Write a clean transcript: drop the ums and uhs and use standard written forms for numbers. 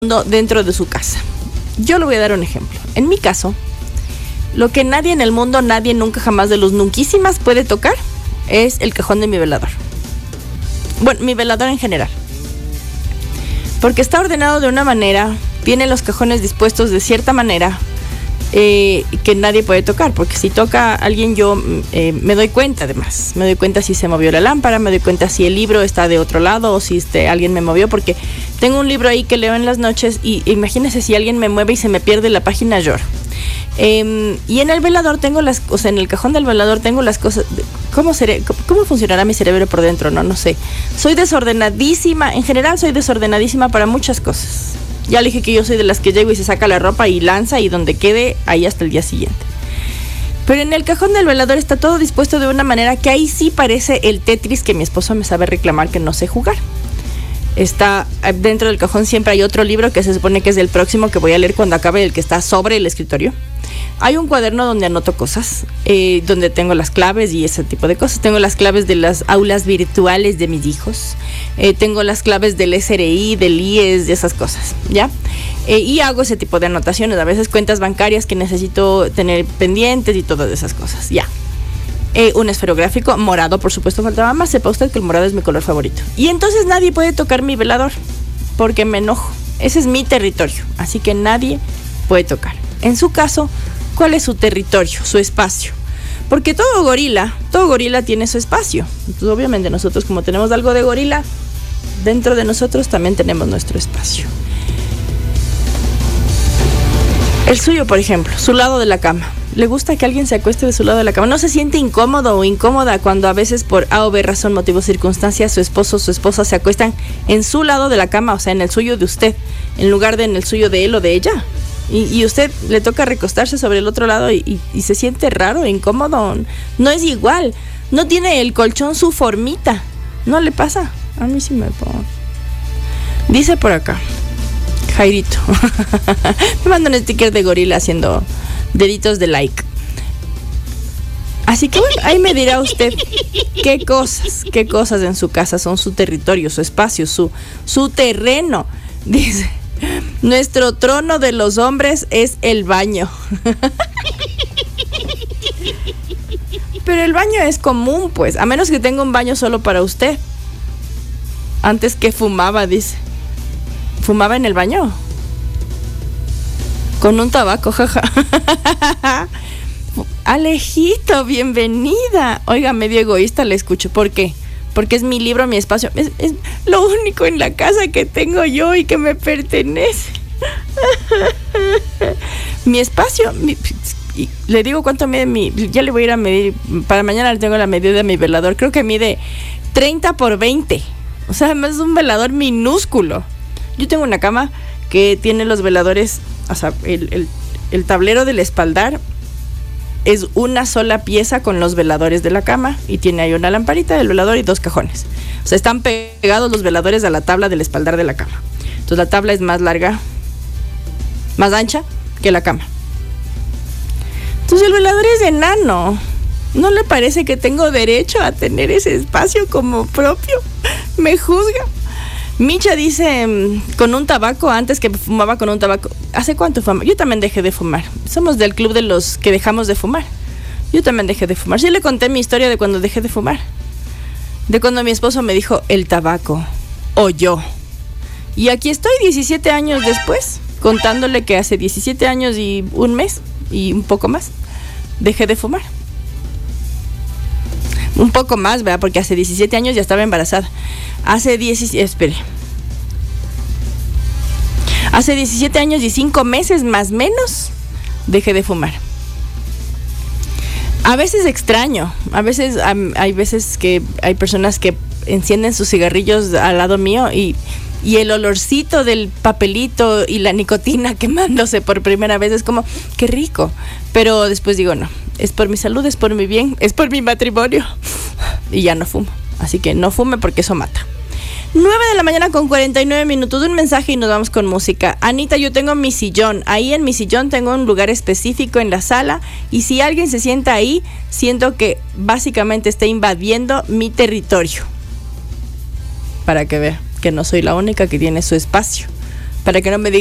dentro de su casa. Yo le voy a dar un ejemplo. En mi caso, lo que nadie en el mundo, nadie nunca jamás de los nunquísimas puede tocar es el cajón de mi velador. Bueno, mi velador en general. Porque está ordenado de una manera, tiene los cajones dispuestos de cierta manera que nadie puede tocar. Porque si toca alguien yo me doy cuenta además. Me doy cuenta si se movió la lámpara, me doy cuenta si el libro está de otro lado o si alguien me movió. Porque tengo un libro ahí que leo en las noches y imagínense si alguien me mueve y se me pierde la página, lloro. Y en el velador tengo en el cajón del velador tengo las cosas. ¿Cómo funcionará mi cerebro por dentro? No sé. Soy desordenadísima, en general soy desordenadísima para muchas cosas. Ya le dije que yo soy de las que llego y se saca la ropa y lanza y donde quede, ahí hasta el día siguiente. Pero en el cajón del velador está todo dispuesto de una manera que ahí sí parece el Tetris que mi esposo me sabe reclamar que no sé jugar. Está dentro del cajón, siempre hay otro libro que se supone que es el próximo que voy a leer cuando acabe el que está sobre el escritorio. Hay un cuaderno donde anoto cosas, donde tengo las claves y ese tipo de cosas. Tengo las claves de las aulas virtuales de mis hijos. Tengo las claves del SRI, del IES, de esas cosas, ¿ya? Y hago ese tipo de anotaciones, a veces cuentas bancarias que necesito tener pendientes y todas esas cosas, ya. Un esferográfico morado, por supuesto, faltaba más. Sepa usted que el morado es mi color favorito. Y entonces nadie puede tocar mi velador porque me enojo. Ese es mi territorio, así que nadie puede tocar. En su caso, ¿cuál es su territorio, su espacio? Porque todo gorila tiene su espacio. Entonces, obviamente, nosotros como tenemos algo de gorila, dentro de nosotros también tenemos nuestro espacio. El suyo, por ejemplo, su lado de la cama. ¿Le gusta que alguien se acueste de su lado de la cama? ¿No se siente incómodo o incómoda cuando a veces por A o B razón, motivo, circunstancias, su esposo o su esposa se acuestan en su lado de la cama, o sea, en el suyo de usted, en lugar de en el suyo de él o de ella? Y usted le toca recostarse sobre el otro lado y se siente raro, incómodo. No es igual. No tiene el colchón su formita. ¿No le pasa? A mí sí me pasa. Dice por acá Jairito. Me manda un sticker de gorila haciendo deditos de like. Así que bueno, ahí me dirá usted qué cosas en su casa son su territorio, su espacio, su terreno. Dice, nuestro trono de los hombres es el baño. Pero el baño es común, pues, a menos que tenga un baño solo para usted. Antes que fumaba, dice. ¿Fumaba en el baño? Con un tabaco, jaja. Alejito, bienvenida. Oiga, medio egoísta le escucho. ¿Por qué? Porque es mi libro, mi espacio. Es lo único en la casa que tengo yo y que me pertenece. Mi espacio. Le digo cuánto mide ya le voy a ir a medir. Para mañana le tengo la medida de mi velador. Creo que mide 30 por 20. O sea, es un velador minúsculo. Yo tengo una cama que tiene los veladores, o sea, el tablero del espaldar es una sola pieza con los veladores de la cama y tiene ahí una lamparita del velador y dos cajones. O sea, están pegados los veladores a la tabla del espaldar de la cama. Entonces la tabla es más larga, más ancha que la cama. Entonces el velador es enano. ¿No le parece que tengo derecho a tener ese espacio como propio? Me juzga. Micha dice, con un tabaco, antes que fumaba con un tabaco. ¿Hace cuánto fumaba? Yo también dejé de fumar. Somos del club de los que dejamos de fumar. Yo también dejé de fumar. Sí le conté mi historia de cuando dejé de fumar. De cuando mi esposo me dijo, el tabaco o yo. Y aquí estoy 17 años después, contándole que hace 17 años y un mes, y un poco más, dejé de fumar. Un poco más, ¿verdad? Porque hace 17 años ya estaba embarazada. Hace 17 años y 5 meses más menos dejé de fumar. A veces extraño, a veces hay veces que hay personas que encienden sus cigarrillos al lado mío y el olorcito del papelito y la nicotina quemándose por primera vez es como, qué rico. Pero después digo, no, es por mi salud, es por mi bien, es por mi matrimonio. Y ya no fumo. Así que no fume porque eso mata. 9:49 a.m. Un mensaje y nos vamos con música. Anita, yo tengo mi sillón. Ahí en mi sillón tengo un lugar específico en la sala. Y si alguien se sienta ahí, siento que básicamente está invadiendo mi territorio. Para que vea que no soy la única que tiene su espacio. Para que no me